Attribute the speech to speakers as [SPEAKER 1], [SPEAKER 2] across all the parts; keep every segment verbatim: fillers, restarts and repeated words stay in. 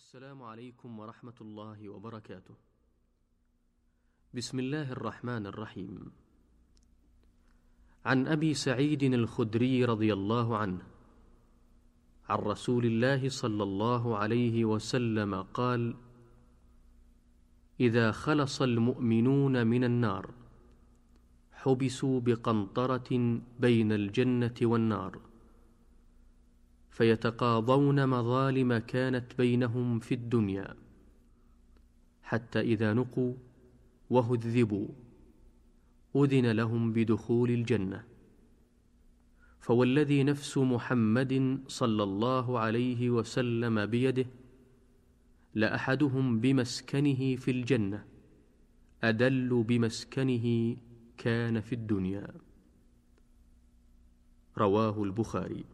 [SPEAKER 1] السلام عليكم ورحمة الله وبركاته. بسم الله الرحمن الرحيم. عن أبي سعيد الخدري رضي الله عنه عن رسول الله صلى الله عليه وسلم قال: إذا خلص المؤمنون من النار حبسوا بقنطرة بين الجنة والنار، فيتقاضون مظالم كانت بينهم في الدنيا، حتى إذا نقوا وهذبوا أذن لهم بدخول الجنة. فوالذي نفس محمد صلى الله عليه وسلم بيده لأحدهم بمسكنه في الجنة أدل بمسكنه كان في الدنيا. رواه البخاري.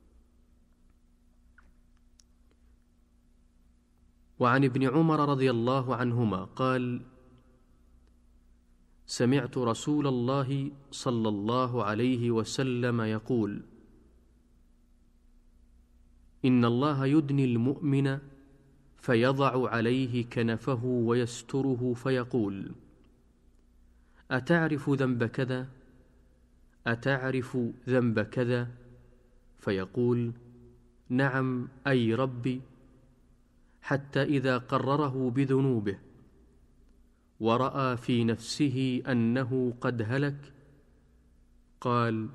[SPEAKER 1] وعن ابن عمر رضي الله عنهما قال: سمعت رسول الله صلى الله عليه وسلم يقول: إن الله يدني المؤمن فيضع عليه كنفه ويستره فيقول: أتعرف ذنب كذا؟ أتعرف ذنب كذا؟ فيقول: نعم أي ربي. حتى إذا قرره بذنوبه ورأى في نفسه أنه قد هلك قال: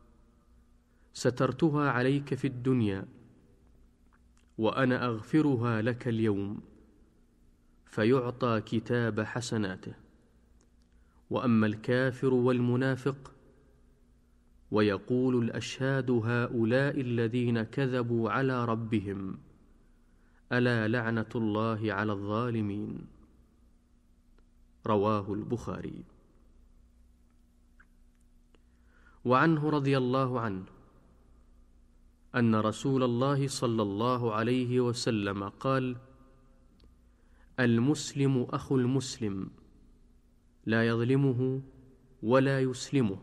[SPEAKER 1] سترتها عليك في الدنيا وأنا أغفرها لك اليوم، فيعطى كتاب حسناته. وأما الكافر والمنافق ويقول الأشهاد هؤلاء الذين كذبوا على ربهم، ألا لعنة الله على الظالمين. رواه البخاري. وعنه رضي الله عنه أن رسول الله صلى الله عليه وسلم قال: المسلم أخو المسلم لا يظلمه ولا يسلمه،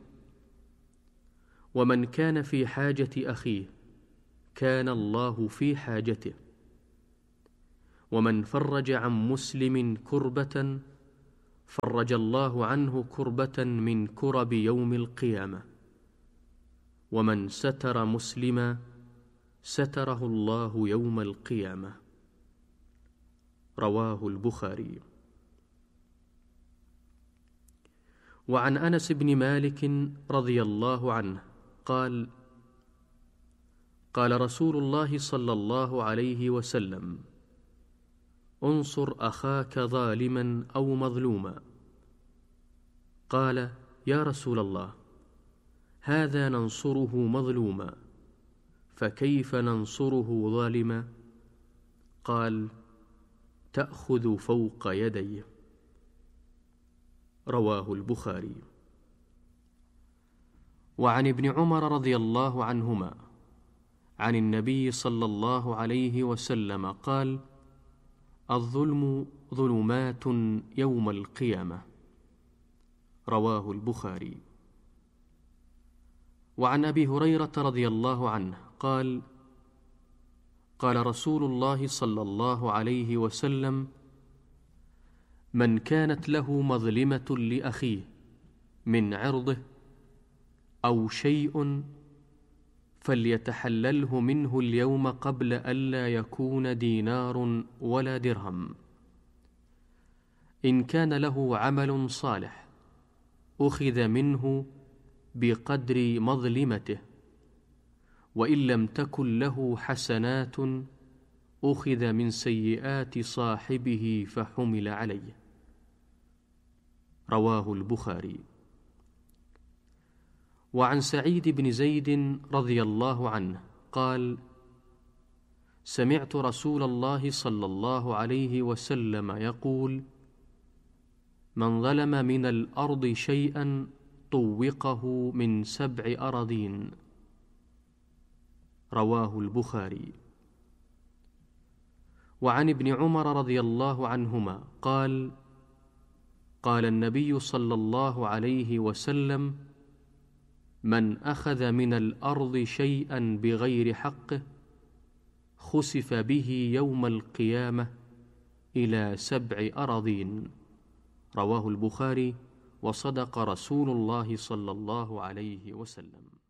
[SPEAKER 1] ومن كان في حاجة أخيه كان الله في حاجته، ومن فرج عن مسلم كربة فرج الله عنه كربة من كرب يوم القيامة، ومن ستر مسلما ستره الله يوم القيامة. رواه البخاري. وعن أنس بن مالك رضي الله عنه قال: قال رسول الله صلى الله عليه وسلم: انصر أخاك ظالما أو مظلوما. قال: يا رسول الله، هذا ننصره مظلوما، فكيف ننصره ظالما؟ قال: تأخذ فوق يديه. رواه البخاري. وعن ابن عمر رضي الله عنهما عن النبي صلى الله عليه وسلم قال: الظلم ظلمات يوم القيامة. رواه البخاري. وعن أبي هريرة رضي الله عنه قال: قال رسول الله صلى الله عليه وسلم: من كانت له مظلمة لأخيه من عرضه أو شيء فليتحلله منه اليوم قبل ألا يكون دينار ولا درهم. إن كان له عمل صالح أخذ منه بقدر مظلمته، وإن لم تكن له حسنات أخذ من سيئات صاحبه فحمل عليه. رواه البخاري. وعن سعيد بن زيد رضي الله عنه قال: سمعت رسول الله صلى الله عليه وسلم يقول: من ظلم من الأرض شيئا طوقه من سبع أراضين. رواه البخاري. وعن ابن عمر رضي الله عنهما قال: قال النبي صلى الله عليه وسلم: من أخذ من الأرض شيئا بغير حقه خسف به يوم القيامة إلى سبع أراضين. رواه البخاري، وصدق رسول الله صلى الله عليه وسلم.